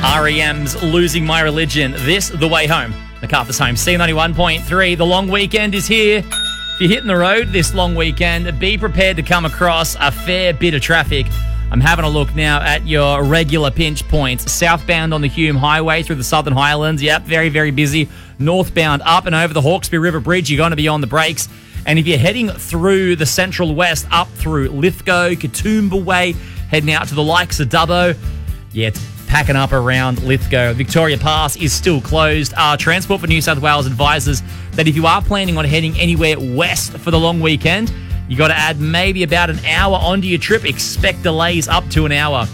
REM's Losing My Religion. This, The Way Home. MacArthur's Home, C91.3. The long weekend is here. If you're hitting the road this long weekend, be prepared to come across a fair bit of traffic. I'm having a look now at your regular pinch points. Southbound on the Hume Highway through the Southern Highlands. Yep, very, very busy. Northbound up and over the Hawkesbury River Bridge, you're going to be on the brakes. And if you're heading through the Central West, up through Lithgow, Katoomba Way, heading out to the likes of Dubbo, yeah, it's packing up around Lithgow. Victoria Pass is still closed. Transport for New South Wales advises that if you are planning on heading anywhere west for the long weekend, you got to add maybe about an hour onto your trip. Expect delays up to an hour.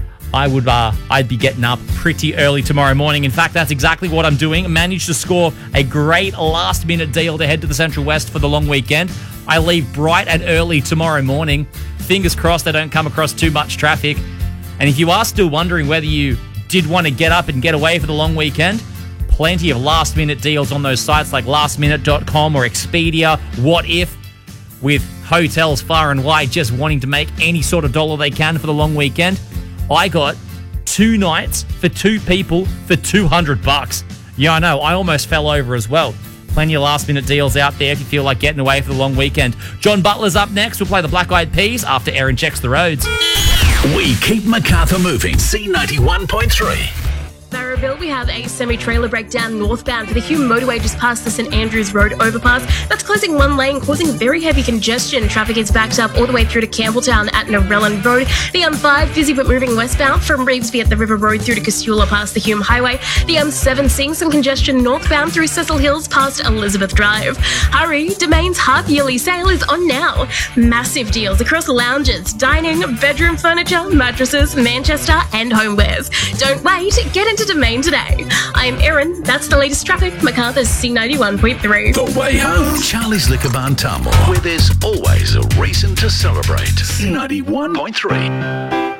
I'd be getting up pretty early tomorrow morning. In fact, that's exactly what I'm doing. Managed to score a great last-minute deal to head to the Central West for the long weekend. I leave bright and early tomorrow morning. Fingers crossed I don't come across too much traffic. And if you are still wondering whether you did want to get up and get away for the long weekend, plenty of last-minute deals on those sites like lastminute.com or Expedia, What If, with hotels far and wide just wanting to make any sort of dollar they can for the long weekend. I got 2 nights for 2 people for $200. Yeah, I know. I almost fell over as well. Plenty of last-minute deals out there if you feel like getting away for the long weekend. John Butler's up next. We'll play the Black Eyed Peas after Erin checks the roads. We keep Macarthur moving. C91.3. Marrowville, we have a semi-trailer breakdown northbound for the Hume motorway just past the St Andrews Road overpass. That's closing one lane, causing very heavy congestion. Traffic is backed up all the way through to Campbelltown at Narellan Road. The M5, busy but moving westbound from Revesby at the River Road through to Casula past the Hume Highway. The M7 seeing some congestion northbound through Cecil Hills past Elizabeth Drive. Hurry, Domain's half-yearly sale is on now. Massive deals across lounges, dining, bedroom furniture, mattresses, Manchester and homewares. Don't wait, get into Domain today. I'm Erin, that's the latest traffic, MacArthur's C91.3. The Way Home. Charlie's Liquor Barn Tamworth, where there's always a reason to celebrate. C91.3.